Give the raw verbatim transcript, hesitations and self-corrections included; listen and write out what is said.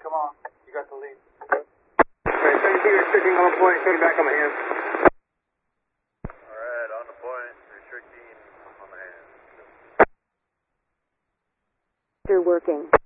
come on. You got the lead. Okay, seventeen restricting on the point, turn back on the hands. Alright, on the point, restricting on the hands. They're working.